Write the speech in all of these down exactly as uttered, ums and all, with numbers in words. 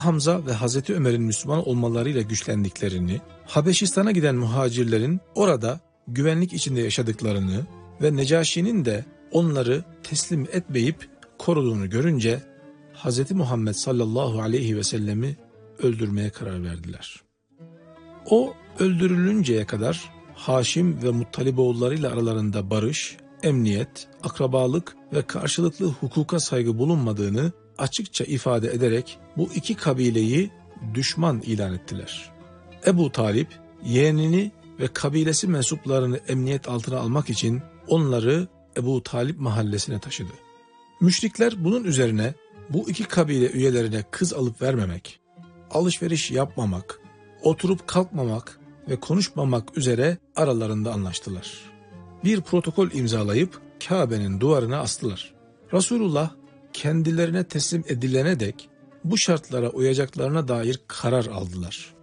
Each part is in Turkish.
Hamza ve Hazreti Ömer'in Müslüman olmalarıyla güçlendiklerini, Habeşistan'a giden muhacirlerin orada güvenlik içinde yaşadıklarını ve Necaşi'nin de onları teslim etmeyip koruduğunu görünce Hz. Muhammed sallallahu aleyhi ve sellemi öldürmeye karar verdiler. O öldürülünceye kadar Haşim ve Muttaliboğullarıyla aralarında barış, emniyet, akrabalık ve karşılıklı hukuka saygı bulunmadığını açıkça ifade ederek bu iki kabileyi düşman ilan ettiler. Ebu Talip, yeğenini ve kabilesi mensuplarını emniyet altına almak için onları Ebu Talip mahallesine taşıdı. Müşrikler bunun üzerine bu iki kabile üyelerine kız alıp vermemek, alışveriş yapmamak, oturup kalkmamak ve konuşmamak üzere aralarında anlaştılar. Bir protokol imzalayıp Kabe'nin duvarına astılar. Resulullah kendilerine teslim edilene dek bu şartlara uyacaklarına dair karar aldılar.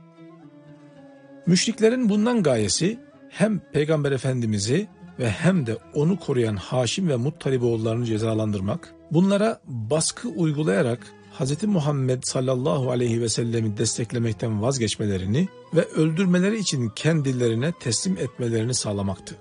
Müşriklerin bundan gayesi hem Peygamber Efendimiz'i ve hem de onu koruyan Haşim ve Muttaliboğullarını cezalandırmak, bunlara baskı uygulayarak Hz. Muhammed sallallahu aleyhi ve sellemi desteklemekten vazgeçmelerini ve öldürmeleri için kendilerine teslim etmelerini sağlamaktı.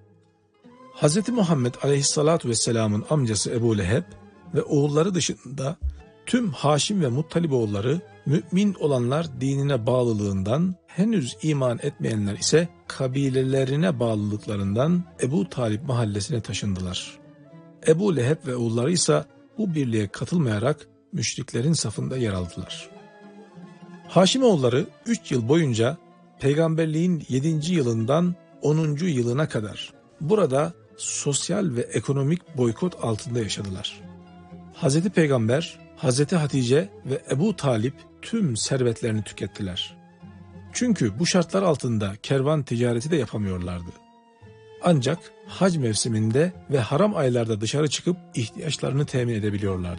Hz. Muhammed aleyhissalatu vesselamın amcası Ebu Leheb ve oğulları dışında tüm Haşim ve Muttaliboğulları mümin olanlar dinine bağlılığından, henüz iman etmeyenler ise kabilelerine bağlılıklarından Ebu Talip mahallesine taşındılar. Ebu Leheb ve oğulları ise bu birliğe katılmayarak müşriklerin safında yer aldılar. Haşimoğulları üç yıl boyunca peygamberliğin yedinci yılından onuncu yılına kadar burada sosyal ve ekonomik boykot altında yaşadılar. Hazreti Peygamber, Hazreti Hatice ve Ebu Talip tüm servetlerini tükettiler. Çünkü bu şartlar altında kervan ticareti de yapamıyorlardı. Ancak hac mevsiminde ve haram aylarda dışarı çıkıp ihtiyaçlarını temin edebiliyorlardı.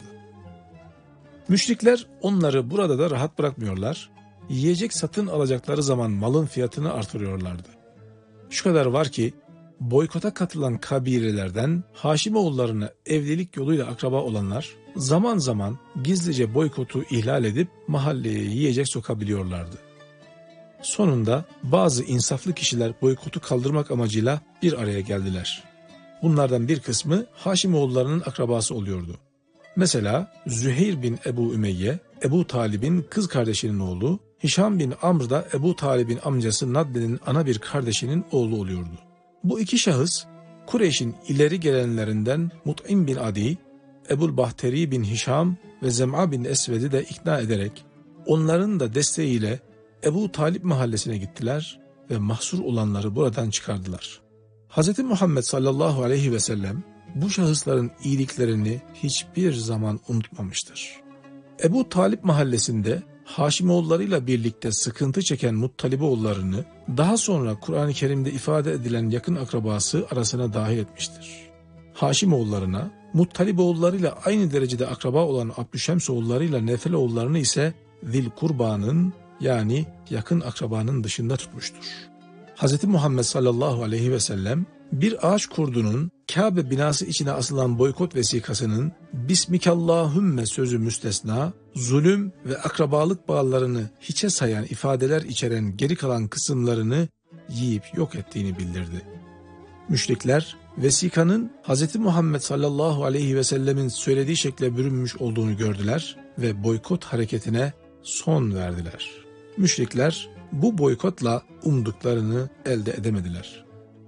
Müşrikler onları burada da rahat bırakmıyorlar, yiyecek satın alacakları zaman malın fiyatını artırıyorlardı. Şu kadar var ki boykota katılan kabilelerden Haşimoğullarına evlilik yoluyla akraba olanlar zaman zaman gizlice boykotu ihlal edip mahalleye yiyecek sokabiliyorlardı. Sonunda bazı insaflı kişiler boykotu kaldırmak amacıyla bir araya geldiler. Bunlardan bir kısmı Haşimoğullarının akrabası oluyordu. Mesela Züheyr bin Ebu Ümeyye, Ebu Talib'in kız kardeşinin oğlu, Hişam bin Amr da Ebu Talib'in amcası Nadle'nin ana bir kardeşinin oğlu oluyordu. Bu iki şahıs Kureyş'in ileri gelenlerinden Mut'im bin Adi, Ebul Bahteri bin Hişam ve Zem'a bin Esved'i de ikna ederek onların da desteğiyle Ebu Talip mahallesine gittiler ve mahsur olanları buradan çıkardılar. Hz. Muhammed sallallahu aleyhi ve sellem bu şahısların iyiliklerini hiçbir zaman unutmamıştır. Ebu Talip mahallesinde Haşimoğullarıyla birlikte sıkıntı çeken Muttaliboğullarını daha sonra Kur'an-ı Kerim'de ifade edilen yakın akrabası arasına dahil etmiştir. Haşimoğullarına Muttaliboğullarıyla aynı derecede akraba olan Abdüşşemsoğullarıyla Nefeleoğullarını ise Zilkurba'nın yani yakın akrabanın dışında tutmuştur. Hz. Muhammed sallallahu aleyhi ve sellem bir ağaç kurdunun Kabe binası içine asılan boykot vesikasının Bismikallahümme sözü müstesna, zulüm ve akrabalık bağlarını hiçe sayan ifadeler içeren geri kalan kısımlarını yiyip yok ettiğini bildirdi. Müşrikler vesikanın Hz. Muhammed sallallahu aleyhi ve sellemin söylediği şekle bürünmüş olduğunu gördüler ve boykot hareketine son verdiler. Müşrikler bu boykotla umduklarını elde edemediler.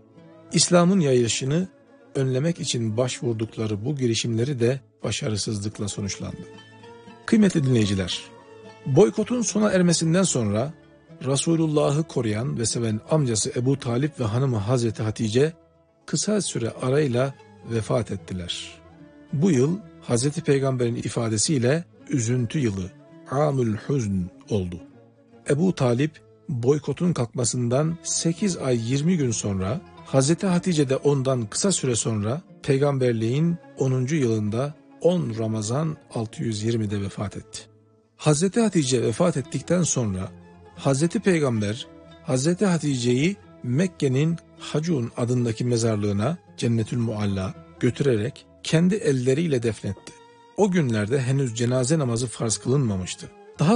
İslam'ın yayılışını önlemek için başvurdukları bu girişimleri de başarısızlıkla sonuçlandı. Kıymetli dinleyiciler, boykotun sona ermesinden sonra Resulullah'ı koruyan ve seven amcası Ebu Talip ve hanımı Hazreti Hatice kısa süre arayla vefat ettiler. Bu yıl Hazreti Peygamber'in ifadesiyle üzüntü yılı, Amül Huzn oldu. Ebu Talip boykotun kalkmasından sekiz ay yirmi gün sonra, Hazreti Hatice de ondan kısa süre sonra peygamberliğin onuncu yılında on Ramazan altı yüz yirmide vefat etti. Hazreti Hatice vefat ettikten sonra Hazreti Peygamber Hazreti Hatice'yi Mekke'nin Hacun adındaki mezarlığına Cennetül Mualla götürerek kendi elleriyle defnetti. O günlerde henüz cenaze namazı farz kılınmamıştı.